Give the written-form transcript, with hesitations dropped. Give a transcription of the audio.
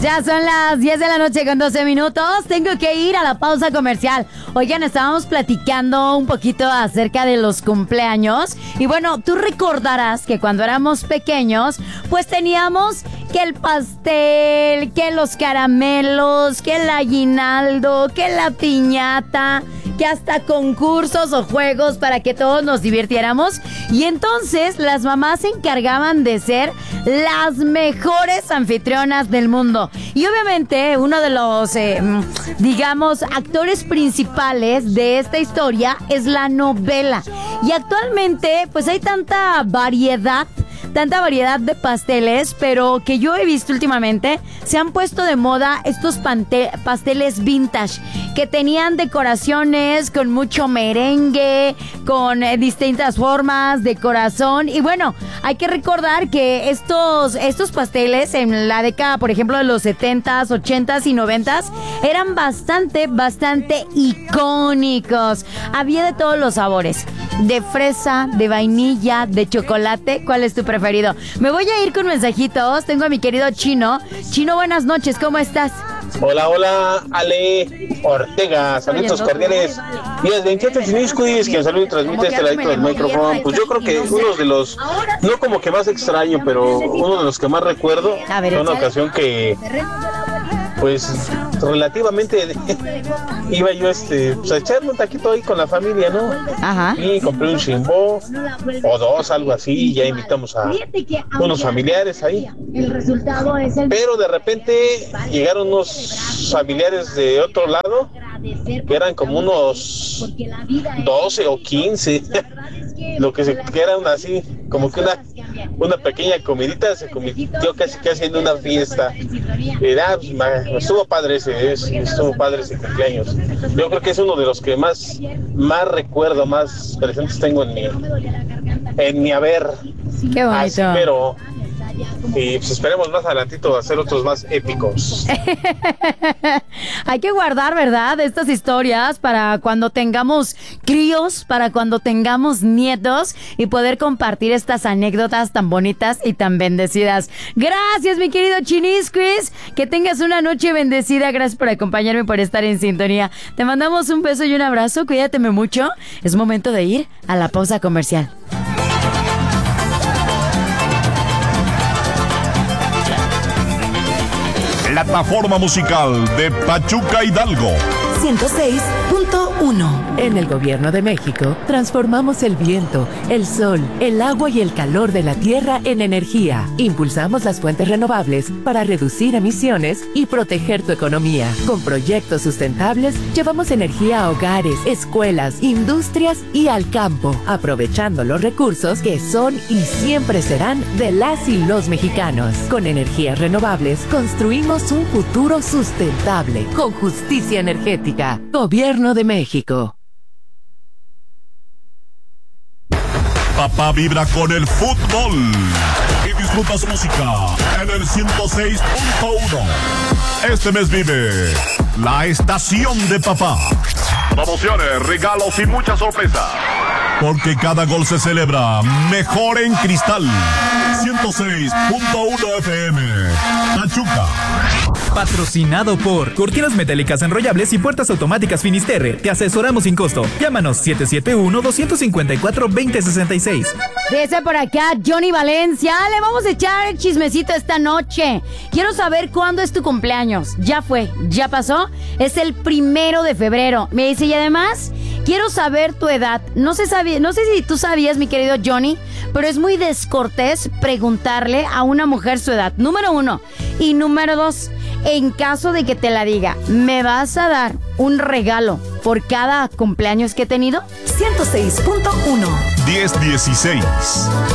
Ya son las 10 de la noche con 12 minutos. Tengo que ir a la pausa comercial. Oigan, estábamos platicando un poquito acerca de los cumpleaños. Y bueno, tú recordarás que cuando éramos pequeños, pues teníamos que el pastel, que los caramelos, que el aguinaldo, que la piñata, que hasta concursos o juegos para que todos nos divirtiéramos. Y entonces las mamás se encargaban de ser las mejores anfitrionas del mundo. Y obviamente uno de los, digamos, actores principales de esta historia es la novela. Y actualmente pues hay tanta variedad de pasteles, pero que yo he visto últimamente, se han puesto de moda estos pasteles vintage, que tenían decoraciones con mucho merengue, con distintas formas de corazón. Y bueno, hay que recordar que estos pasteles en la década, por ejemplo, de los 70s, 80s y 90s, eran bastante icónicos. Había de todos los sabores, de fresa, de vainilla, de chocolate. ¿Cuál es tu preferido? Me voy a ir con mensajitos. Tengo a mi querido Chino. Chino, buenas noches, ¿cómo estás? Hola, Ale Ortega, saludos cordiales. Días 28 Chiniscuis, que saluda y transmite este ladito del micrófono. Pues yo creo que uno de los, no como que más extraño, pero uno de los que más recuerdo, fue una ocasión que, pues, relativamente iba yo pues, a echarme un taquito ahí con la familia, ¿no? Ajá. Y compré un chimbó o dos, algo así, y ya invitamos a unos familiares ahí. Pero de repente llegaron unos familiares de otro lado, que eran como unos 12 o 15, que eran así, como que una pequeña comidita, se convirtió casi en una fiesta. Estuvo padre ese cumpleaños. Yo creo que es uno de los que más recuerdo, más presentes tengo en mi haber. Qué bonito. Así, pero y pues esperemos más adelantito hacer otros más épicos. Hay que guardar, ¿verdad?, estas historias para cuando tengamos críos, para cuando tengamos nietos, y poder compartir estas anécdotas tan bonitas y tan bendecidas. Gracias, mi querido Chinisquis. Que tengas una noche bendecida. Gracias por acompañarme, por estar en sintonía. Te mandamos un beso y un abrazo. Cuídateme mucho. Es momento de ir a la pausa comercial. Plataforma musical de Pachuca Hidalgo 106.1. En el Gobierno de México transformamos el viento, el sol, el agua y el calor de la tierra en energía. Impulsamos las fuentes renovables para reducir emisiones y proteger tu economía. Con proyectos sustentables llevamos energía a hogares, escuelas, industrias y al campo, aprovechando los recursos que son y siempre serán de las y los mexicanos. Con energías renovables construimos un futuro sustentable con justicia energética. Gobierno de México. Papá vibra con el fútbol y disfruta su música en el 106.1. Este mes vive la estación de papá. Promociones, regalos y muchas sorpresas. Porque cada gol se celebra mejor en cristal. 106.1 FM. Pachuca. Patrocinado por Cortinas Metálicas Enrollables y Puertas Automáticas Finisterre. Te asesoramos sin costo. Llámanos 771-254-2066. Dice por acá Johnny Valencia. Le vamos a echar el chismecito esta noche. Quiero saber cuándo es tu cumpleaños. Ya fue, ya pasó. Es el 1 de febrero. Me dice, y además quiero saber tu edad. No sé si tú sabías, mi querido Johnny, pero es muy descortés preguntarle a una mujer su edad. Número 1. Y número 2, en caso de que te la diga, ¿me vas a dar un regalo por cada cumpleaños que he tenido? 106.1. 1016.